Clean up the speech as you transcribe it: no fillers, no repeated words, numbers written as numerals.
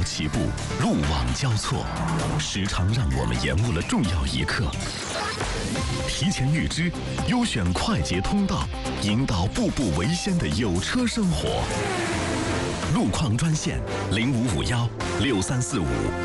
起步，路网交错，时常让我们延误了重要一刻。提前预知，优选快捷通道，引导步步为先的有车生活。路况专线：05516345。